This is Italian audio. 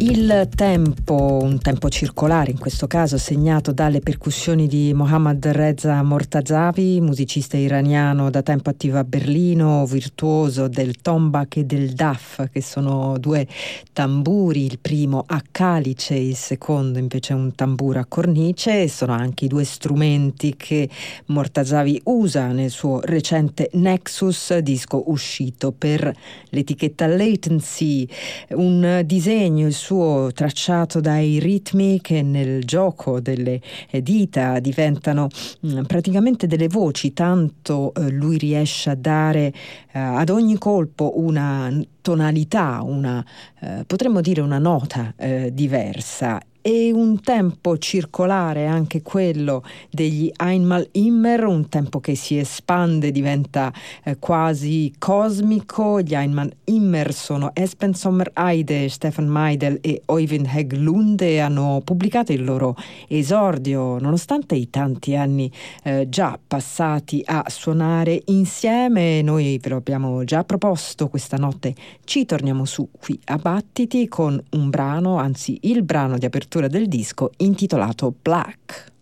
Il tempo, un tempo circolare in questo caso, segnato dalle percussioni di Mohammad Reza Mortazavi, musicista iraniano da tempo attivo a Berlino, virtuoso del tombak e del daf, che sono due tamburi, il primo a calice, il secondo invece un tamburo a cornice, e sono anche i due strumenti che Mortazavi usa nel suo recente Nexus, disco uscito per l'etichetta Latency, un disegno, il suo tracciato dai ritmi che nel gioco delle dita diventano praticamente delle voci, tanto lui riesce a dare ad ogni colpo una tonalità, potremmo dire una nota diversa. E un tempo circolare anche quello degli Einmal Immer, un tempo che si espande, diventa quasi cosmico. Gli Einmal Immer sono Espen Sommer-Eide, Stefan Meidel e Øyvind Hägglunde, hanno pubblicato il loro esordio nonostante i tanti anni già passati a suonare insieme. Noi ve lo abbiamo già proposto questa notte, ci torniamo su qui a Battiti con un brano, anzi il brano di apertura del disco intitolato Black.